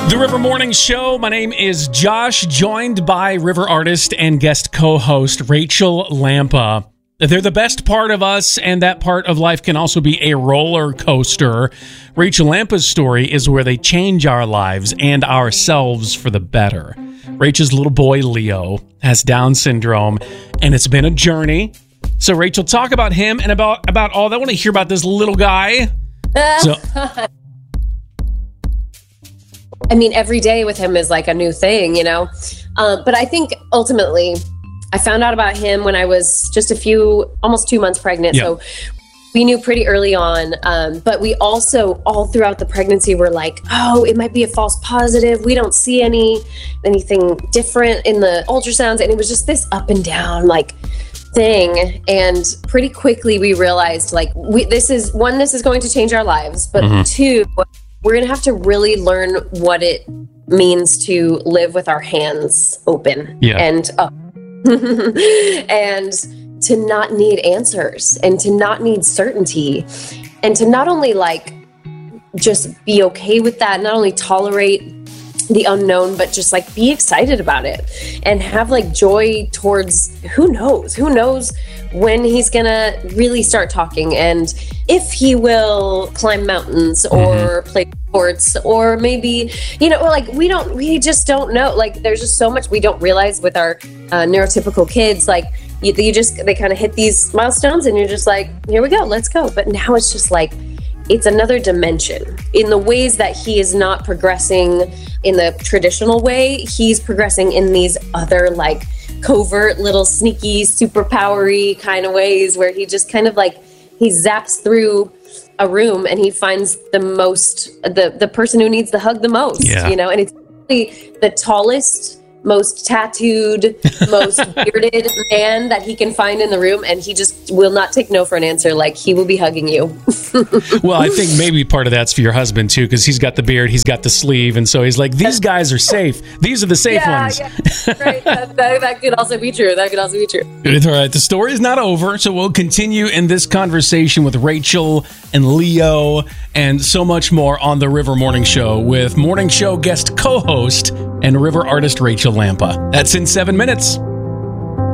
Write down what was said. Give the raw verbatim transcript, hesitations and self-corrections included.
The River Morning Show. My name is Josh, joined by River artist and guest co-host Rachel Lampa. They're the best part of us, and that part of life can also be a roller coaster. Rachel Lampa's story is where they change our lives and ourselves for the better. Rachel's little boy, Leo, has Down syndrome, and it's been a journey. So, Rachel, talk about him and about, about all that. I want to hear about this little guy. So, I mean, every day with him is like a new thing, you know? Um, but I think ultimately, I found out about him when I was just a few, almost two months pregnant. Yeah. So we knew pretty early on. Um, but we also, all throughout the pregnancy, were like, oh, it might be a false positive. We don't see any anything different in the ultrasounds. And it was just this up and down, like, thing. And pretty quickly we realized, like, we, this is, one, this is going to change our lives. But mm-hmm. two, we're going to have to really learn what it means to live with our hands open yeah. and up. And to not need answers and to not need certainty and to not only like just be okay with that, not only tolerate the unknown, but just like be excited about it and have like joy towards who knows, who knows when he's gonna really start talking and if he will climb mountains or mm-hmm. play sports or maybe, you know, or like we don't, we just don't know. Like there's just so much we don't realize with our uh, neurotypical kids. Like you, you just, they kind of hit these milestones and you're just like, here we go, let's go. But now it's just like, it's another dimension in the ways that he is not progressing in the traditional way. He's progressing in these other like covert little sneaky superpowery kind of ways where he just kind of like, he zaps through a room and he finds the most, the, the person who needs the hug the most, yeah. you know, and it's really the tallest, most tattooed, most bearded man that he can find in the room, and he just will not take no for an answer. Like, he will be hugging you. Well, I think maybe part of that's for your husband, too, because he's got the beard, he's got the sleeve, and so he's like, these guys are safe. These are the safe yeah, ones. Yeah, right. That, that, that could also be true. That could also be true. All right, the story is not over, so we'll continue in this conversation with Rachel and Leo and so much more on the River Morning Show with Morning Show guest co-host and River artist Rachel Lampa. That's in seven minutes.